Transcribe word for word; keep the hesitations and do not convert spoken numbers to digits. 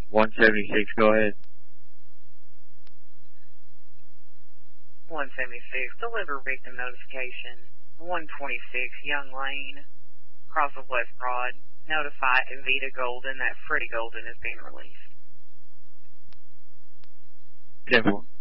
one seventy-six, go ahead. one seventy-six, deliver victim notification. one twenty-six, Young Lane, cross of West Broad. Notify Evita Golden that Freddie Golden is being released. ten four.